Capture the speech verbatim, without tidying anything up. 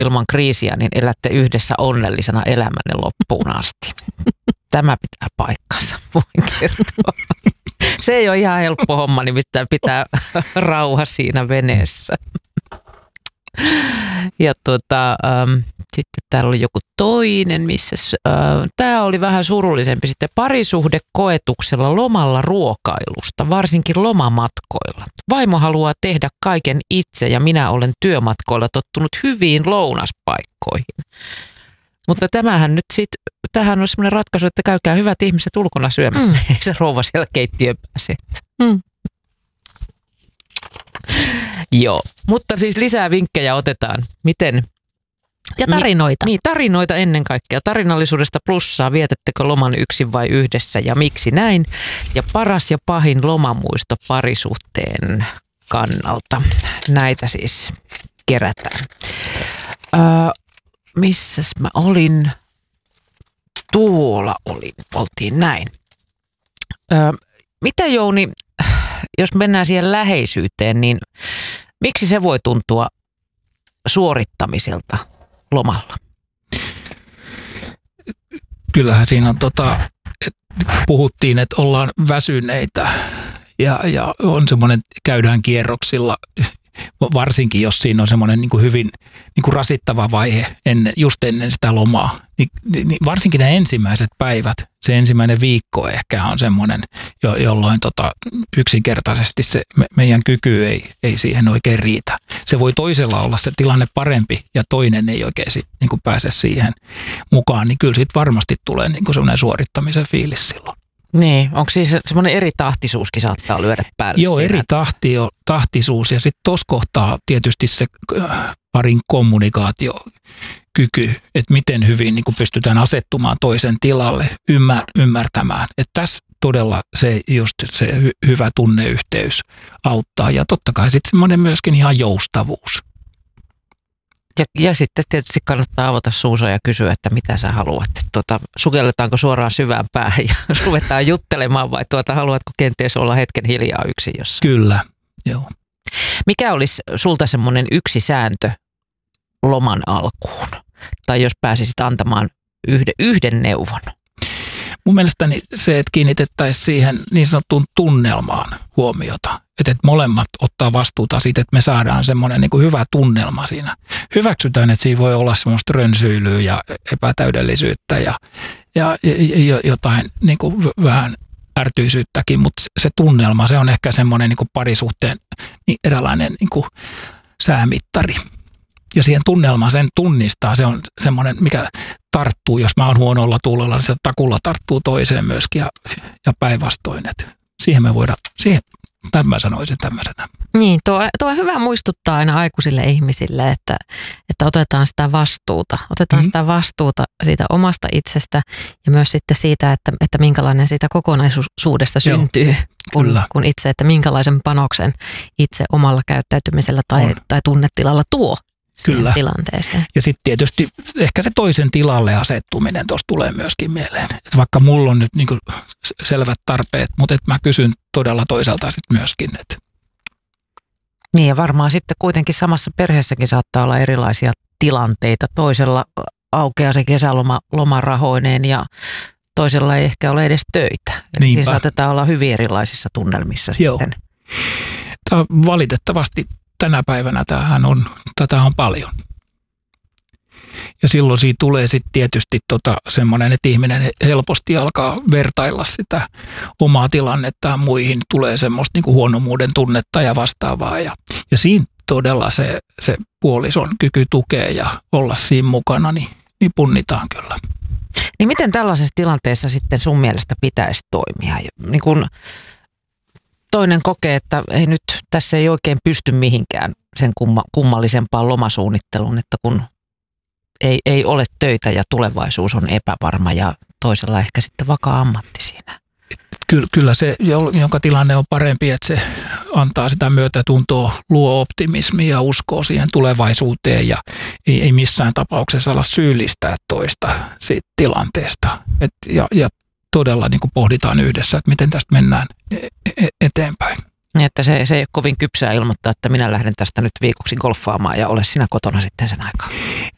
ilman kriisiä, niin elätte yhdessä onnellisena elämänne loppuun asti. Tämä pitää paikkansa, voin kertoa. Se ei ole ihan helppo homma, nimittäin pitää rauha siinä veneessä. Ja tuota, ähm, sitten täällä oli joku toinen, missä äh, tämä oli vähän surullisempi sitten. Parisuhdekoetuksella lomalla ruokailusta, varsinkin lomamatkoilla. Vaimo haluaa tehdä kaiken itse ja minä olen työmatkoilla tottunut hyviin lounaspaikkoihin. Mutta tämähän nyt sitten, tähän on sellainen ratkaisu, että käykää hyvät ihmiset ulkona syömässä. Mm. Ei se rouva siellä keittiön pääse. Mm. Joo, mutta siis lisää vinkkejä otetaan. Miten? Ja tarinoita. Niin, tarinoita ennen kaikkea. Tarinallisuudesta plussaa, vietättekö loman yksin vai yhdessä ja miksi näin. Ja paras ja pahin lomamuisto parisuhteen kannalta. Näitä siis kerätään. Öö, missäs mä olin? Tuolla olin, oltiin näin. Öö, mitä Jouni, jos mennään siihen läheisyyteen, niin miksi se voi tuntua suorittamiselta lomalla? Kyllähän siinä on, tota, et puhuttiin, että ollaan väsyneitä ja, ja on semmoinen, käydään kierroksilla, varsinkin jos siinä on semmoinen niin kuin hyvin niin kuin rasittava vaihe ennen, just ennen sitä lomaa. Niin, niin varsinkin ne ensimmäiset päivät, se ensimmäinen viikko ehkä on semmoinen, jo, jolloin tota, yksinkertaisesti se me, meidän kyky ei, ei siihen oikein riitä. Se voi toisella olla se tilanne parempi ja toinen ei oikein sit, niin kuin pääse siihen mukaan, niin kyllä siitä varmasti tulee niin kuin semmoinen suorittamisen fiilis silloin. Niin, onko siis semmoinen eri tahtisuuskin saattaa lyödä päälle? Joo, siinä? eri tahti, tahtisuus ja sitten tuossa kohtaa tietysti se parin kommunikaatiokyky, että miten hyvin niin kuin pystytään asettumaan toisen tilalle, ymmär, ymmärtämään. Että tässä todella se just se hy, hyvä tunneyhteys auttaa ja totta kai sitten semmoinen myöskin ihan joustavuus. Ja, ja sitten tietysti kannattaa avata suunsa ja kysyä, että mitä sä haluat. Tuota, sukelletaanko suoraan syvään päähän ja ruvetaan juttelemaan vai tuota, haluatko kenties olla hetken hiljaa yksin jossain? Kyllä, joo. Mikä olisi sulta semmoinen yksi sääntö loman alkuun? Tai jos pääsisit antamaan yhden, yhden neuvon? Mun mielestäni se, että kiinnitettäisiin siihen niin sanottuun tunnelmaan huomiota. Että molemmat ottaa vastuuta siitä, että me saadaan semmoinen niin kuin hyvä tunnelma siinä. Hyväksytään, että siinä voi olla semmoista rönsyilyä ja epätäydellisyyttä ja, ja, ja jotain niin kuin vähän ärtyisyyttäkin, mutta se tunnelma, se on ehkä semmoinen niin kuin parisuhteen niin eräänlainen niin kuin säämittari. Ja siihen tunnelmaan sen tunnistaa, se on semmoinen, mikä tarttuu, jos mä oon huonolla tuulella, niin se takulla tarttuu toiseen myöskin ja, ja päinvastoin. Että siihen me voidaan, siihen tämän mä sanoisin tämmöisenä. Niin, tuo, tuo on hyvä muistuttaa aina aikuisille ihmisille, että, että otetaan sitä vastuuta. Otetaan mm-hmm. sitä vastuuta siitä omasta itsestä ja myös sitten siitä, että, että minkälainen siitä kokonaisuudesta syntyy, kun, kun itse, että minkälaisen panoksen itse omalla käyttäytymisellä tai, tai tunnetilalla tuo siihen tilanteeseen. Ja sitten tietysti ehkä se toisen tilalle asettuminen tuossa tulee myöskin mieleen. Et vaikka mulla on nyt niinku selvät tarpeet, mutta et mä kysyn todella toisaalta sitten myöskin. Et. Niin ja varmaan sitten kuitenkin samassa perheessäkin saattaa olla erilaisia tilanteita. Toisella aukeaa se kesäloma lomarahoineen ja toisella ei ehkä ole edes töitä. Eli siinä saatetaan olla hyvin erilaisissa tunnelmissa Joo. sitten. Tämä valitettavasti tänä päivänä tämähän on, tätä on paljon. Ja silloin siitä tulee sitten tietysti tota semmoinen, että ihminen helposti alkaa vertailla sitä omaa tilannettaan muihin. Tulee semmoista niinku huonomuuden tunnetta ja vastaavaa. Ja, ja siinä todella se, se puolison kyky tukea ja olla siinä mukana, niin, niin punnitaan kyllä. Niin miten tällaisessa tilanteessa sitten sun mielestä pitäisi toimia? Niin kun toinen kokee, että ei nyt tässä ei oikein pysty mihinkään sen kumma, kummallisempaan lomasuunnitteluun, että kun ei, ei ole töitä ja tulevaisuus on epävarma ja toisella ehkä sitten vakaa ammatti siinä. Kyllä, kyllä se, jonka tilanne on parempi, että se antaa sitä myötätuntoa, luo optimismia ja uskoo siihen tulevaisuuteen ja ei, ei missään tapauksessa ala syyllistää toista siitä tilanteesta. Et, ja, ja todella niin kuin pohditaan yhdessä, että miten tästä mennään eteenpäin. Että se, se ei ole kovin kypsää ilmoittaa, että minä lähden tästä nyt viikoksi golfaamaan ja ole sinä kotona sitten sen aikaa.